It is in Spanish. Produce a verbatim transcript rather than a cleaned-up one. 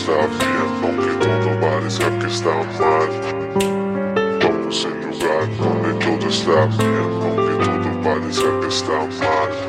está bien, aunque todo parezca que está mal. Vamos a un lugar donde todo está bien, aunque todo parezca que está mal.